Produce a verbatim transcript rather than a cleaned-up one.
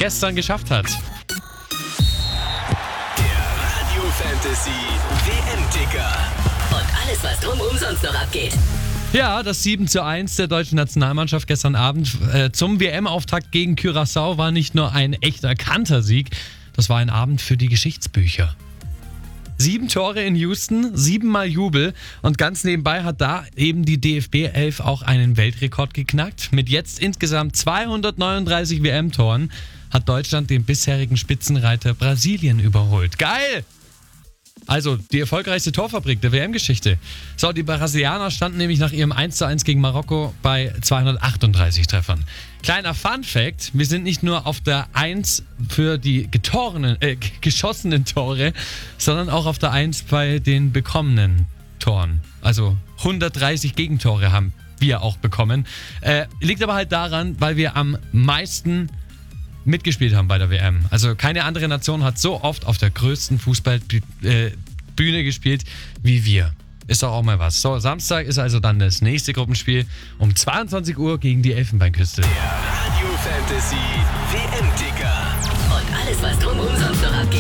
gestern geschafft hat. Der Radio Fantasy W M-Ticker. Und alles, was drumherum sonst noch abgeht. Ja, das sieben zu eins der deutschen Nationalmannschaft gestern Abend äh, zum W M-Auftakt gegen Curaçao war nicht nur ein echter Kantersieg, das war ein Abend für die Geschichtsbücher. Sieben Tore in Houston, siebenmal Jubel und ganz nebenbei hat da eben die D F B elf auch einen Weltrekord geknackt. Mit jetzt insgesamt zweihundertneununddreißig W M-Toren hat Deutschland den bisherigen Spitzenreiter Brasilien überholt. Geil! Also die erfolgreichste Torfabrik der W M-Geschichte. So, die Brasilianer standen nämlich nach ihrem eins zu eins gegen Marokko bei zweihundertachtunddreißig Treffern. Kleiner Fun-Fact, wir sind nicht nur auf der eins für die getorenen, äh, geschossenen Tore, sondern auch auf der eins bei den bekommenen Toren. Also hundertdreißig Gegentore haben wir auch bekommen. Äh, liegt aber halt daran, weil wir am meisten mitgespielt haben bei der W M. Also keine andere Nation hat so oft auf der größten Fußballbühne gespielt wie wir. Ist doch auch mal was. So, Samstag ist also dann das nächste Gruppenspiel um zweiundzwanzig Uhr gegen die Elfenbeinküste. Der Radio Fantasy W M-Ticker. Und alles, was drumherum sonst noch abgeht.